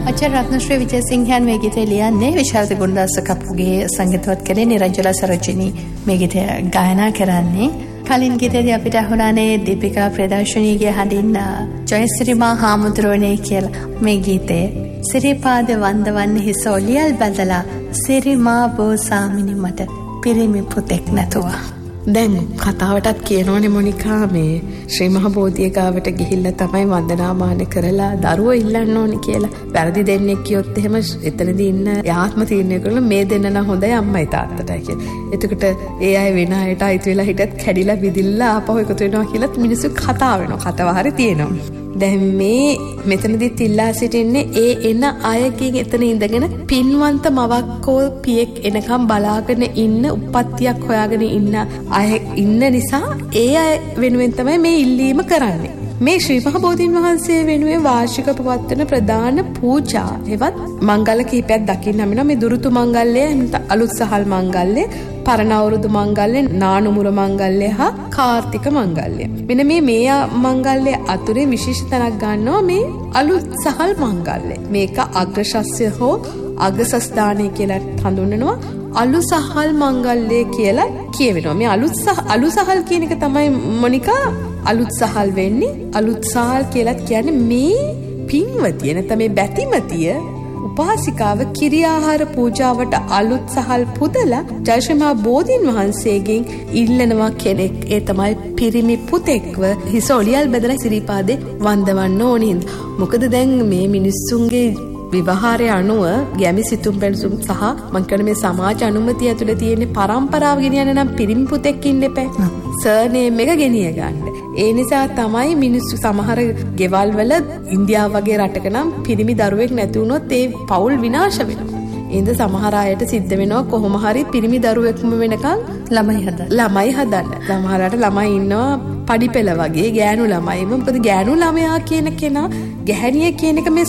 आचार्य रत्नश्री विजयसिंहन මේ ගීතය ලියන්නේ විශාරද ගුණදාස කපුගේ සංගීතවත් කළේ නිරංජලා සරෝජිනී මේ ගීතය ගායනා කරන්නේ. කලින් ගීතයේදී අපිට අහුණානේ දීපිකා ප්‍රදර්ශනීයගේ හඬින් ජයශ්‍රීමා හාමුදුරුවනේ කියලා මේ ගීතේ සිරිපාද වන්දවන්නේ හිස ඔලියල් බඳලා සිරිමා බෝසාමිනි මට පිරිමි පුතෙක් නැතුවා. දැන් කතාවටත් කියනෝනේ මොනිකා මේ ශ්‍රී මහ බෝධිය ගාවට ගිහිල්ලා තමයි වන්දනාමාන කරලා දරුවෝ ඉල්ලන්න ඕනේ කියලා. වැරදි දෙන්නෙක් කියොත් එහෙම එතනදී ඉන්න ආත්ම තීරණය කරලා මේ දෙන්න නම් හොඳයි අම්මයි තාත්තටයි කියලා. එතකොට ඒ අය වෙන අයට අයිති වෙලා හිටත් කැඩිලා විදිල්ලා ආපහු එකතු වෙනවා කියලා මිනිස්සු කතා වෙනවා. කතාව හරි තියෙනවා. දැන් මේ මෙතනදිත් ඉල්ලා සිටින්නේ ඒ එන අයකින් එතන ඉඳගෙන පින්වන්ත මවක්කෝ පියෙක් එනකම් බලාගෙන ඉන්න උප්පත්තියක් හොයාගෙන ඉන්න අය ඉන්න නිසා ඒ අය වෙනුවෙන් තමයි මේ ඉල්ලීම කරන්නේ. මේ ශ්‍රී මහ බෝධීන් වහන්සේ වෙනුවෙන් වාර්ෂික පවත්වන ප්‍රධාන පූජා එවත් මංගල කීපයක් දකින්න හම්බෙනවා. මේ දුරුතු මංගල්‍යය, අලුත් සහල් මංගල්‍යය, පරණ අවුරුදු මංගල්‍යය, නානුමුර මංගල්‍යය හා කාර්තික මංගල්‍යය. මෙන්න මේ මංගල්‍ය අතුරේ විශේෂ තැනක් ගන්නවා මේ අලුත් සහල් මංගල්‍යය. මේක අග්‍රශස්ය හෝ අග්‍රසස්ථානය කියලා හඳුන්වනවා. අලු සහල් මංගල්‍යය කියලා කියවෙනවා. මේ අලු සහල් කියන එක තමයි මොනිකා අලුත් සහල් වෙන්නේ. අලුත් සහල් කියලා කියන්නේ මේ පින්වතිය නැත්නම් මේ බැතිමතිය උපාසිකාව කිරි ආහාර පූජාවට අලුත් සහල් පුදලා ජයශ්‍රී බෝධීන් වහන්සේගෙන් ඉල්ලනවා කෙනෙක්. ඒ තමයි පිරිමි පුතෙක්ව හිස ඔලියල් බෙදලා සිරිපාදේ වන්දවන්න ඕනේ. මොකද දැන් මේ මිනිස්සුන්ගේ විවාහාරය අනුව ගැමි සිතුම් පැතුම් සහ මං කියන මේ සමාජ අනුමැතිය ඇතුළේ තියෙන පරම්පරාව ගෙනියන්න නම් පිරිමි පුතෙක් ඉන්න එපා. සර්නේම් එක ගෙනිය ගන්න. ඒ නිසා තමයි මිනිස්සු සමහර ගෙවල් වල ඉන්දියාව වගේ රටක නම් පිරිමි දරුවෙක් නැති වුණොත් ඒ පවුල් විනාශ වෙනවා. ඉතින් සමහර අයට සිද්ධ වෙනවා කොහොම හරි පිරිමි දරුවෙක්ම වෙනකන් ළමයි හදන්න. සමහරට ළමයි ඉන්නවා පඩි පෙළ වගේ ගෑනු ළමයිම. මොකද ගෑනු ළමයා කියන කෙනා ගැහැණිය කියන එක මේ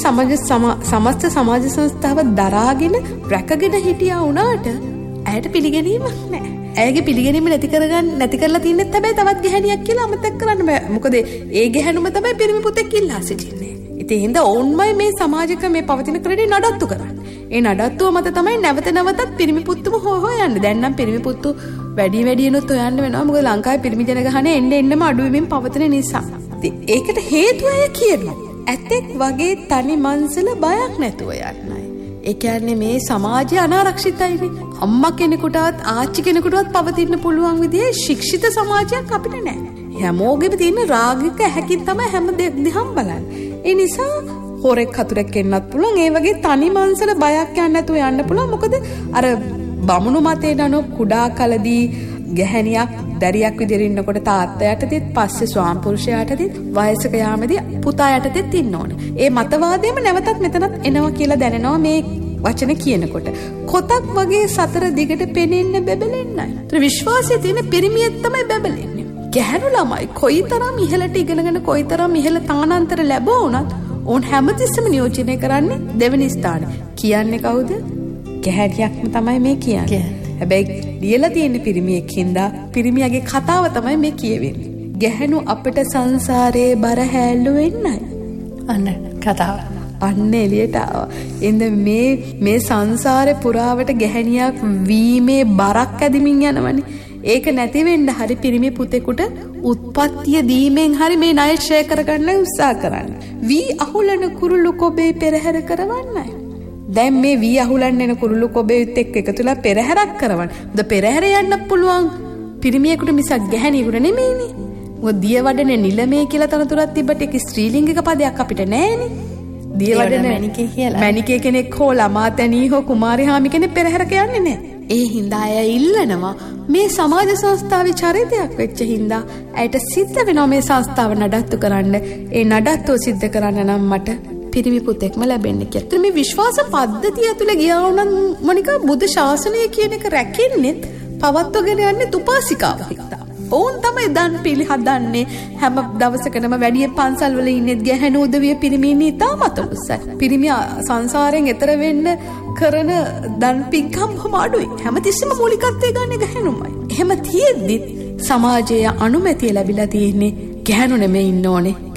සමස්ත සමාජ සංස්ථාව දරාගෙන රැකගෙන හිටියා වුණාට ඇයට පිළිගැනීමක් නැහැ. ඇයගේ පිළිගැනීම නැති කරලා තින්නෙත් හැබැයි තවත් ගැහැණියක් කියලා අමතක කරන්න බෑ. මොකද ඒ ගැහැණුම තමයි පිරිමි පුතෙක් ඉල්ලා සිටින්නේ. ඉතින් හින්දා ඕන්මයි මේ සමාජික මේ පවතින ක්‍රඩේ නඩත්තු කරන්නේ. ඒ නඩත්තුව මත තමයි නැවතත් පිරිමි පුත්තුම හොයන්නේ. දැන් නම් පිරිමි පුත්තු වැඩියනොත් හොයන්න වෙනවා. මොකද ලංකාවේ පිරිමි ජනගහනය එන්නම අඩු වෙමින් පවතින නිසා. ඉතින් ඒකට හේතුව අය කියනවා. ඇතෙක් වගේ තනි මංසල බයක් නැතුව යන්නයි. ඒ කියන්නේ මේ සමාජය අනාරක්ෂිතයිනේ. අම්මා කෙනෙකුටවත් ආච්චි කෙනෙකුටවත් පවතින්න පුළුවන් විදිහේ ශික්ෂිත සමාජයක් අපිට නැහැ. හැමෝගෙම තියෙන රාගික ඇහැකින් තමයි හැම දෙයක්ම බලන්නේ. ඒ නිසා හොරෙක් හතුරෙක් එන්නත් පුළුවන්. ඒ වගේ තනි මංසල බයක් යන්න නැතුව යන්න පුළුවන්. මොකද අර බමුණු මතේ නනෝ කුඩා කලදී ගැහැණියක් දැරියක් විදිහට ඉන්නකොට තාත්තා යටතේත් පස්සේ ස්වාම පුරුෂයා යටතේත් වයසක යාමේදී පුතා යටතේත් ඉන්න ඕන. ඒ මතවාදයම නැවතත් මෙතනත් එනවා කියලා දැනෙනවා මේ වචන කියනකොට. කොතක් වගේ සතර දිගට පෙනෙන්න බැබලෙන්නයි. ඒතර විශ්වාසය තියෙන පිරිමියෙක් තමයි බැබලෙන්නේ. ගැහැණු ළමයි කොයිතරම් ඉහළට ඉගෙනගෙන කොයිතරම් ඉහළ තානාන්තර ලැබුණත් ඕන් හැමතිස්සෙම නියෝජනය කරන්නේ දෙවෙනි ස්ථානේ. කියන්නේ කවුද? ගැහැණියක්ම තමයි මේ කියන්නේ. හැබැයි ලියලා තියෙන පිරිමියෙක් හින්දා පිරිමියාගේ කතාව තමයි මේ කියවෙන්නේ. ගැහැණු අපිට සංසාරේ බර හැල්ලු වෙන්නයි. අන්න කතාව. අන්න එළියට ආවා. එඳ මේ සංසාරේ පුරාවට ගැහැණියක් වීමේ බරක් ඇදිමින් යනවනේ. ඒක නැති වෙන්න හරි පිරිමි පුතෙකුට උත්පත්තිය දීමෙන් හරි මේ ණය ෂෙයා කරගන්න උත්සාහ කරන්න. වී අහුලන කුරුළු කොබේ පෙරහැර කරවන්නයි. දැන් මේ වී අහුලන්න එන කුරුළු කොබෙත් එක්ක එකතුලා පෙරහැරක් කරවන්න. ද පෙරහැර යන්න පුළුවන් පිරිමියෙකුට මිසක් ගැහැණියෙකුට නෙමෙයිනේ. මොකද දියවඩන නිලමේ කියලා තනතුරක් තිබ්බට ඒක ස්ත්‍රීලිංගික පදයක් අපිට නැහැනේ. දියවඩන මැනිකේ කෙනෙක් හෝ ළමාතැනී හෝ කුමාරිහාමි කෙනෙක් පෙරහැරක යන්නේ නැහැ. ඒ හින්දා අය ඉල්ලනවා මේ සමාජ සංස්ථාවේ චරිතයක් වෙච්ච හින්දා ඇයට සිද්ධ වෙනවා මේ සංස්ථාව නඩත්තු කරන්න. ඒ නඩත්තුව සිද්ධ කරන්න නම් මට පිරිමි පුතෙක්ම ලැබෙන්න කියලා. මේ විශ්වාස පද්ධතිය ඇතුලේ ගියා වුණත් මොනිකා බුද්ධ ශාසනය කියන එක රැකෙන්නෙත් පවත්වගෙන යන්නේ උපාසිකාව හින්දා. ඕන් තමයි දන් පිළි හදන්නේ හැම දවසකටම වැඩි පන්සල් වල ඉන්නේ ගැහැණු උදවිය පිරිමි ඉන්නේ තාමත් උස්සයි. පිරිමි සංසාරයෙන් එතර වෙන්න කරන දන් පින්කම් බොහොම අඩුයි. හැමතිස්සෙම මූලිකත්වයේ ගන්න ගැහැණුමයි. එහෙම තියෙද්දි සමාජයේ අනුමැතිය ලැබිලා තියෙන්නේ ගැහැණු නෙමෙයි ඉන්න ඕනේ.